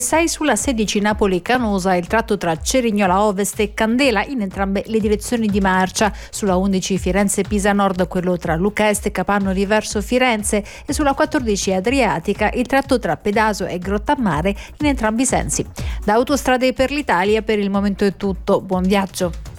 6 sulla 16 Napoli-Canosa, il tratto tra Cerignola Ovest e Candela in entrambe le direzioni di marcia, sulla 11 Firenze-Pisa Nord quello tra Lucca Est e Capannoli verso Firenze e sulla 14 Adriatica il tratto tra Pedaso e Grottammare in entrambi i sensi. Da Autostrade per l'Italia per il momento è tutto, buon viaggio.